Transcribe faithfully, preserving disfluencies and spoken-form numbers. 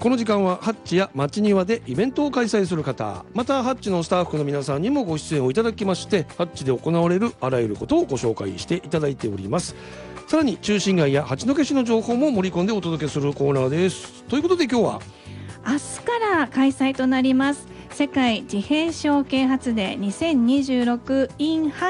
この時間はハッチや町庭でイベントを開催する方、またハッチのスタッフの皆さんにもご出演をいただきまして、ハッチで行われるあらゆることをご紹介していただいております。さらに中心街や八戸市の情報も盛り込んでお届けするコーナーです。ということで今日は明日から開催となります世界自閉症啓発デーにせんにじゅうろく in ハ